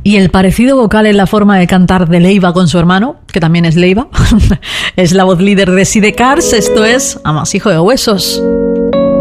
Y el parecido vocal en la forma de cantar de Leiva con su hermano, que también es Leiva, es la voz líder de Sidecars. Esto es Amasijo de Huesos.